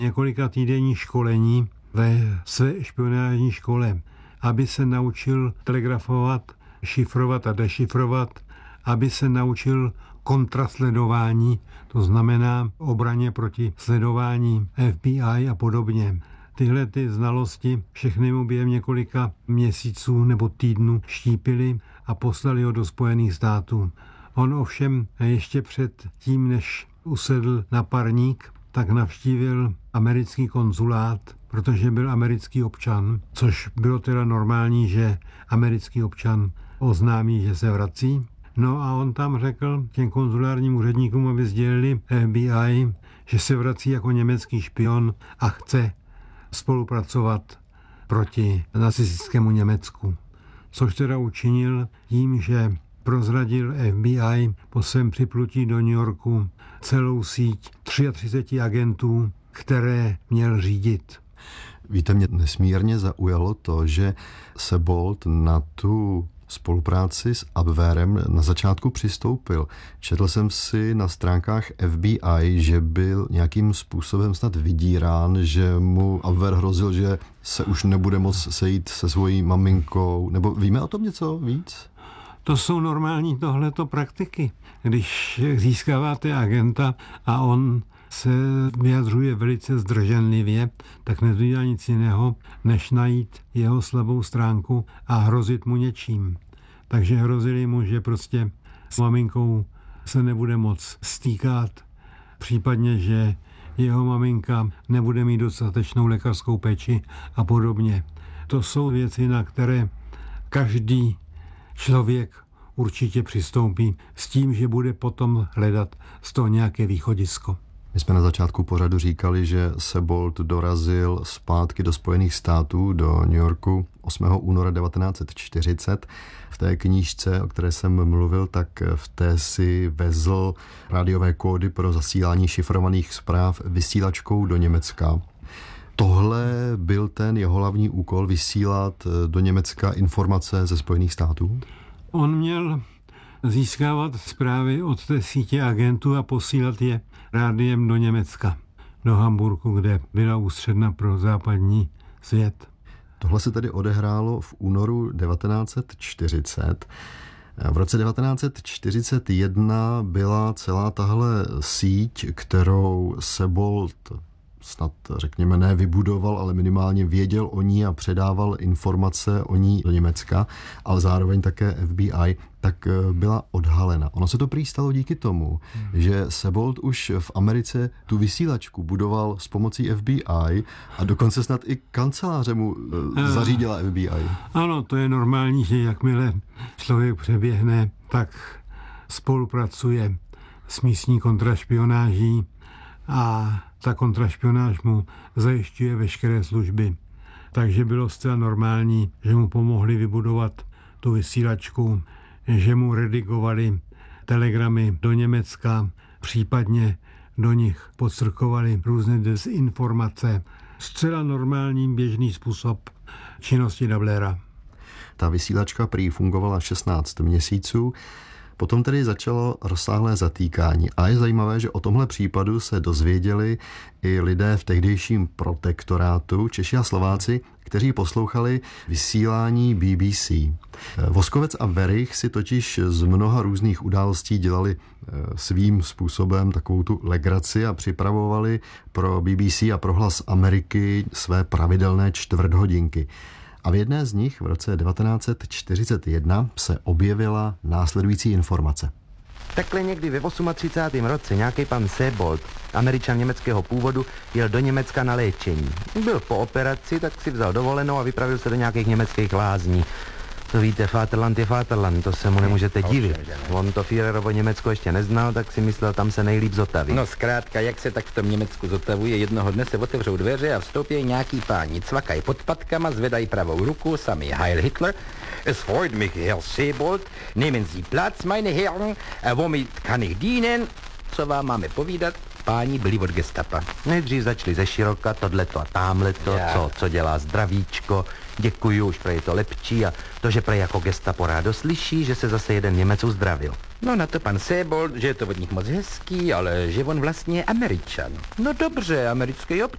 několika týdenní školení ve své špionážní škole, aby se naučil telegrafovat, šifrovat a dešifrovat, aby se naučil kontrasledování, to znamená obraně proti sledování FBI a podobně. Tyhle ty znalosti všechny mu během několika měsíců nebo týdnů štípili a poslali ho do Spojených států. On ovšem ještě před tím, než usedl na parník, tak navštívil americký konzulát, protože byl americký občan, což bylo teda normální, že americký občan oznámí, že se vrací. No a on tam řekl těm konzulárním úředníkům, aby sdělili FBI, že se vrací jako německý špion a chce spolupracovat proti nacistickému Německu. Což teda učinil tím, že prozradil FBI po svém připlutí do New Yorku celou síť 33 agentů, které měl řídit. Víte, mě nesmírně zaujalo to, že Sebold na tu spolupráci s Abwehrem na začátku přistoupil. Četl jsem si na stránkách FBI, že byl nějakým způsobem snad vydírán, že mu Abwehr hrozil, že se už nebude moc sejít se svojí maminkou. Nebo víme o tom něco víc? To jsou normální tohleto praktiky. Když získáváte agenta a on se vyjadřuje velice zdrženlivě, tak nezbývá nic jiného, než najít jeho slabou stránku a hrozit mu něčím. Takže hrozili mu, že prostě s maminkou se nebude moc stýkat, případně, že jeho maminka nebude mít dostatečnou lékařskou péči a podobně. To jsou věci, na které každý člověk určitě přistoupí s tím, že bude potom hledat z toho nějaké východisko. My jsme na začátku pořadu říkali, že Sebold dorazil zpátky do Spojených států, do New Yorku 8. února 1940. V té knížce, o které jsem mluvil, tak v té si vezl rádiové kódy pro zasílání šifrovaných zpráv vysílačkou do Německa. Tohle byl ten jeho hlavní úkol, vysílat do Německa informace ze Spojených států? On měl získávat zprávy od té sítě agentů a posílat je rádiem do Německa, do Hamburku, kde byla ústředna pro západní svět. Tohle se tedy odehrálo v únoru 1940. V roce 1941 byla celá tahle síť, kterou Sebold snad, řekněme, ne vybudoval, ale minimálně věděl o ní a předával informace o ní do Německa, ale zároveň také FBI, tak byla odhalena. Ono se to prý stalo díky tomu, že Sebold už v Americe tu vysílačku budoval s pomocí FBI a dokonce snad i kanceláře mu zařídila FBI. Ano, to je normální, že jakmile člověk přeběhne, tak spolupracuje s místní kontrašpionáží a ta kontrašpionáž mu zajišťuje veškeré služby. Takže bylo zcela normální, že mu pomohli vybudovat tu vysílačku, že mu redigovali telegramy do Německa, případně do nich podstrkovali různé dezinformace. Zcela normální běžný způsob činnosti Dablera. Ta vysílačka prý fungovala 16 měsíců. Potom tedy začalo rozsáhlé zatýkání a je zajímavé, že o tomhle případu se dozvěděli i lidé v tehdejším protektorátu, Češi a Slováci, kteří poslouchali vysílání BBC. Voskovec a Werich si totiž z mnoha různých událostí dělali svým způsobem takovou tu legraci a připravovali pro BBC a pro Hlas Ameriky své pravidelné čtvrthodinky. A v jedné z nich v roce 1941 se objevila následující informace. Takhle někdy ve 38. roce nějaký pan Sebold, Američan německého původu, jel do Německa na léčení. Byl po operaci, tak si vzal dovolenou a vypravil se do nějakých německých lázní. To víte, Vaterland je Vaterland, to se mu nemůžete divit. On to Führerovo Německo ještě neznal, tak si myslel, tam se nejlíp zotaví. No zkrátka, jak se tak v tom Německu zotavuje, jednoho dne se otevřou dveře a vstoupí nějaký páni, cvakají pod patkama, zvedají pravou ruku, sami Heil Hitler. Es freut mich, Herr Sebold, nehmen Sie Platz, meine Herren, womit kann ich dienen? Co vám máme povídat? Páni byli od gestapa. Nejdřív začali ze široka, tohleto a támhleto, co dělá zdravíčko, děkuju, už prej je to lepší a to, že prej jako gestapo rádo slyší, že se zase jeden Němec uzdravil. No na to pan Sebold, že je to od nich moc hezký, ale že on vlastně je Američan. No dobře, americký občan.